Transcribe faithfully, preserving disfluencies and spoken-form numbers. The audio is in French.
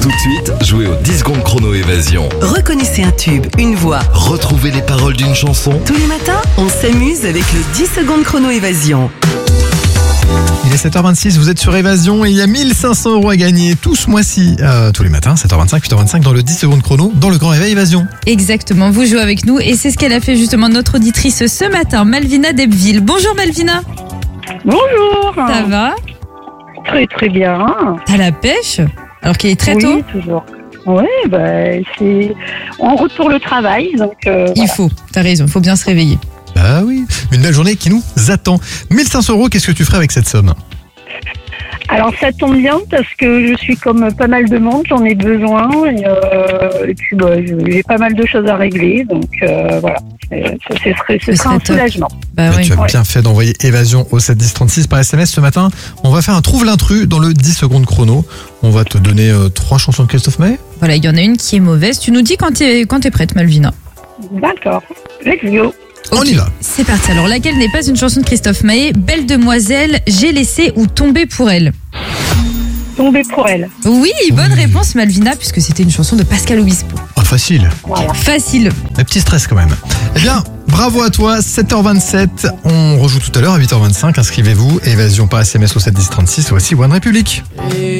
Tout de suite, jouez au dix secondes chrono évasion. Reconnaissez un tube, une voix. Retrouvez les paroles d'une chanson. Tous les matins, on s'amuse avec le dix secondes chrono évasion. Il est sept heures vingt-six, vous êtes sur Évasion et il y a mille cinq cents euros à gagner tout ce mois-ci, euh, tous les matins, sept heures vingt-cinq, huit heures vingt-cinq dans le dix secondes chrono, dans le Grand Réveil Évasion. Exactement, vous jouez avec nous et c'est ce qu'elle a fait justement notre auditrice ce matin, Malvina d'Ebbville. Bonjour Malvina. Bonjour. Ça va? Très très bien. T'as la pêche? Alors qu'il est très oui, tôt? toujours. Oui, bah, c'est en route pour le travail, donc euh, Il voilà. faut, t'as raison, il faut bien se réveiller. Bah oui, une belle journée qui nous attend. mille cinq cents euros, qu'est-ce que tu ferais avec cette somme? Alors ça tombe bien parce que je suis comme pas mal de monde, j'en ai besoin et, euh, et puis bah, j'ai pas mal de choses à régler, donc euh, voilà, c'est- ce serait, ce Ce serait un serait top. soulagement. Bah Bah, oui. tu as Ouais. bien fait d'envoyer Évasion au sept dix trente-six par S M S ce matin. On va faire un trouve l'intrus dans le dix secondes chrono. On va te donner euh, trois chansons de Christophe Maé. Voilà, il y en a une qui est mauvaise. Tu nous dis quand t'es, quand t'es prête Malvina. D'accord, let's go. On y va. C'est parti. Alors laquelle n'est pas une chanson de Christophe Maé? Belle demoiselle, j'ai laissé ou tombé pour elle? Tomber pour elle. Oui, bonne Oui. réponse Malvina, puisque c'était une chanson de Pascal Obispo. Oh, facile. Voilà. Facile. Un petit stress quand même. Eh bien, bravo à toi, sept heures vingt-sept. On rejoue tout à l'heure à huit heures vingt-cinq. Inscrivez-vous. Évasion par S M S au sept dix trente-six. Voici One République.